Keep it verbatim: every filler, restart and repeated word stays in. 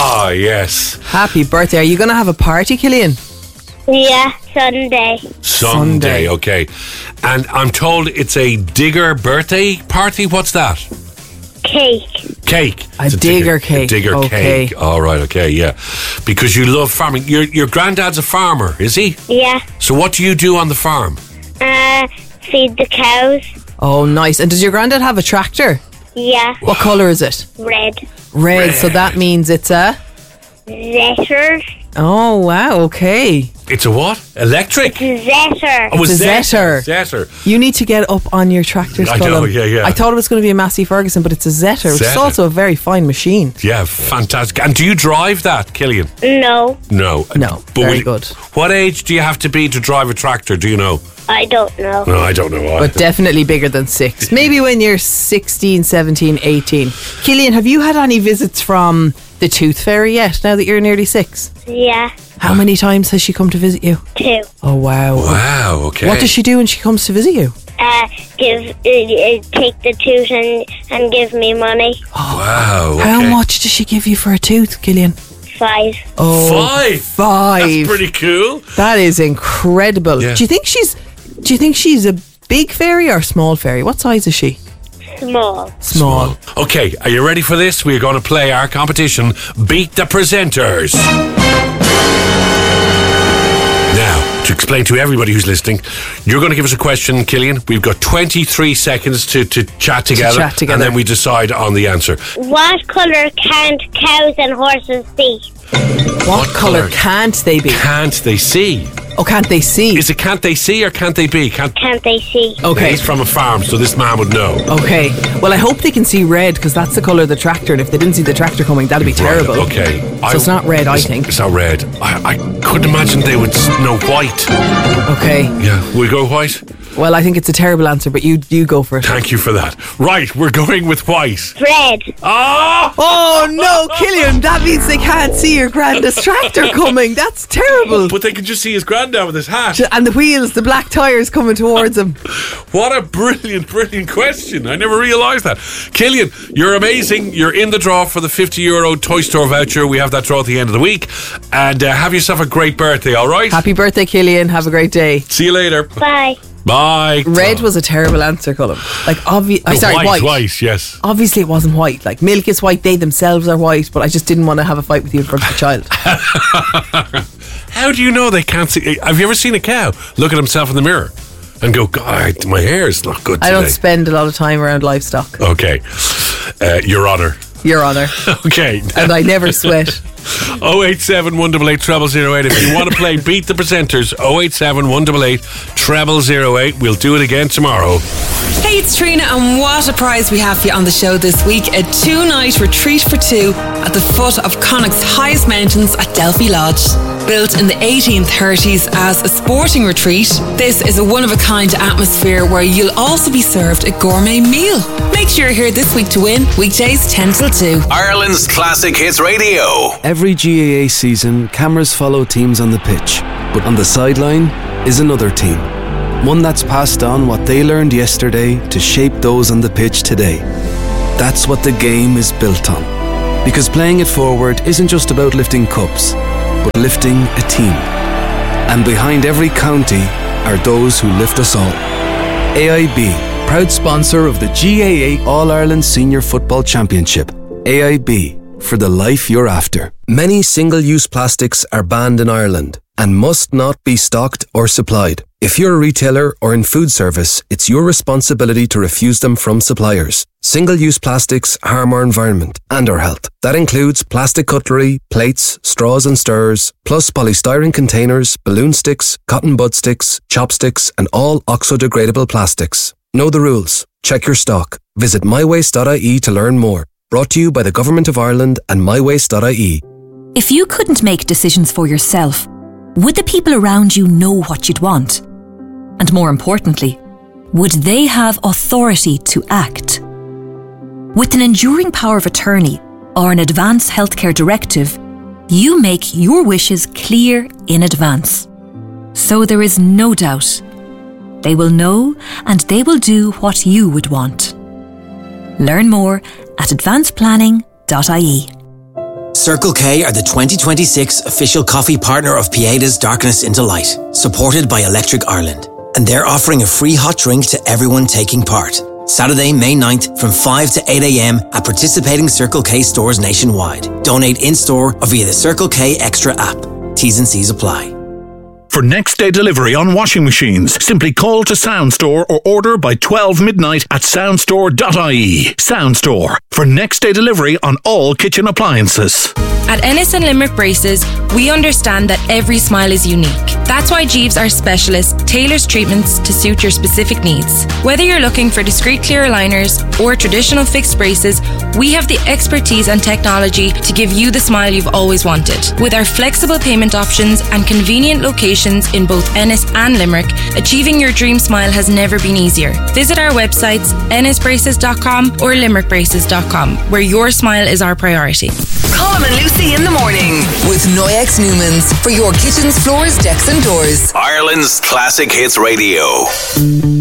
Ah, yes. Happy birthday. Are you going to have a party, Killian? Yeah, Sunday. Sunday, Sunday. okay. And I'm told it's a digger birthday party. What's that? Cake. Cake. A It's digger cake. A digger Okay. cake. All right, okay, yeah. Because you love farming. Your your granddad's a farmer, is he? Yeah. So what do you do on the farm? Uh, feed the cows. Oh, nice. And does your granddad have a tractor? Yeah. What colour is it? Red. Red. So Red. that means it's a... Zetter. Oh, wow. Okay. It's a what? Electric? Zetter. Oh, It's a Zetter. Zetter. You need to get up on your tractor, I Scullin. know, yeah, yeah. I thought it was going to be a Massey Ferguson, but it's a Zetter, which is Zetter. also a very fine machine. Yeah, fantastic. And do you drive that, Killian? No, No. No, But very will- good. What age do you have to be to drive a tractor? Do you know? I don't know. No, I don't know. But definitely bigger than six. Maybe when you're sixteen, seventeen, eighteen. Killian, have you had any visits from the Tooth Fairy yet, now that you're nearly six? Yeah, How many times has she come to visit you? two. Oh, wow. Wow, okay. What does she do when she comes to visit you? Uh, give, uh, uh, take the tooth and, and give me money. Wow, okay. How much does she give you for a tooth, Killian? Five. Oh, Five? Five. That's pretty cool. That is incredible. Yeah. Do you think she's do you think she's a big fairy or small fairy? What size is she? Small. Small. Okay, are you ready for this? We're going to play our competition, Beat the Presenters. Now, to explain to everybody who's listening, you're going to give us a question, Killian. We've got twenty-three seconds to, to chat together, chat together. and then we decide on the answer. What colour can't cows and horses see? What, colour colour? can't they be? Can't they see? Oh, can't they see? Is it can't they see or can't they be? Can't. Can't they see? Okay. He's from a farm, so this man would know. Okay. Well, I hope they can see red because that's the colour of the tractor. And if they didn't see the tractor coming, that'd be terrible. Right, okay. So it's not red, I it's- think. It's not red. I, I couldn't imagine they would s- know white. Okay. Yeah, we go white? Well, I think it's a terrible answer, but you you go for it. Thank you for that. Right, we're going with white. Red. Ah! Oh no, Killian! That means they can't see your granddad's tractor coming. That's terrible. But they can just see his granddad with his hat. And the wheels, the black tyres coming towards him. What a brilliant, brilliant question. I never realised that. Killian, you're amazing. You're in the draw for the fifty euro Toy Store voucher. We have that draw at the end of the week. And uh, have yourself a great birthday, all right? Happy birthday, Killian. Have a great day. See you later. Bye. Bye. Red was a terrible answer, Colin. Like, obvi- I'm sorry, white, white. white, yes. Obviously, it wasn't white. Like, milk is white, they themselves are white, but I just didn't want to have a fight with you in front of the child. How do you know they can't see? Have you ever seen a cow look at himself in the mirror and go, God, my hair is not good today? I don't spend a lot of time around livestock. Okay. Uh, Your Honour. Your Honour. Okay. And I never sweat. oh eight seven, one eight eight, zero zero eight. If you want to play Beat the Presenters, oh eight seven, one eight eight, zero zero eight. We'll do it again tomorrow. Hey, it's Trina, and what a prize we have for you on the show this week. A two-night retreat for two at the foot of Connacht's highest mountains at Delphi Lodge. Built in the eighteen thirties as a sporting retreat, this is a one-of-a-kind atmosphere where you'll also be served a gourmet meal. Make sure you're here this week to win, weekdays ten till two. Ireland's Classic Hits Radio. Every G A A season, cameras follow teams on the pitch, but on the sideline is another team. One that's passed on what they learned yesterday to shape those on the pitch today. That's what the game is built on. Because playing it forward isn't just about lifting cups, but lifting a team. And behind every county are those who lift us all. A I B, proud sponsor of the G A A All-Ireland Senior Football Championship. A I B, for the life you're after. Many single-use plastics are banned in Ireland and must not be stocked or supplied. If you're a retailer or in food service, it's your responsibility to refuse them from suppliers. Single-use plastics harm our environment and our health. That includes plastic cutlery, plates, straws and stirrers, plus polystyrene containers, balloon sticks, cotton bud sticks, chopsticks, and all oxo-degradable plastics. Know the rules. Check your stock. Visit my waste dot I E to learn more. Brought to you by the Government of Ireland and my waste dot I E. If you couldn't make decisions for yourself, would the people around you know what you'd want? And more importantly, would they have authority to act? With an enduring power of attorney or an advance healthcare directive, you make your wishes clear in advance. So there is no doubt. They will know and they will do what you would want. Learn more at advance planning dot I E. Circle K are the twenty twenty-six official coffee partner of Pieda's Darkness into Light, supported by Electric Ireland. And they're offering a free hot drink to everyone taking part. Saturday, May ninth from five to eight a.m. at participating Circle K stores nationwide. Donate in-store or via the Circle K Extra app. T's and C's apply. For next day delivery on washing machines, simply call to Soundstore or order by twelve midnight at soundstore dot I E. Soundstore, for next day delivery on all kitchen appliances. At Ennis and Limerick Braces, we understand that every smile is unique. That's why Jeeves, our specialist, tailors treatments to suit your specific needs. Whether you're looking for discreet clear aligners or traditional fixed braces, we have the expertise and technology to give you the smile you've always wanted. With our flexible payment options and convenient locations in both Ennis and Limerick, achieving your dream smile has never been easier. Visit our websites ennis braces dot com or limerick braces dot com, where your smile is our priority. Colm and Lucy in the morning with Noyex Newmans for your kitchens, floors, decks and doors. Ireland's Classic Hits Radio.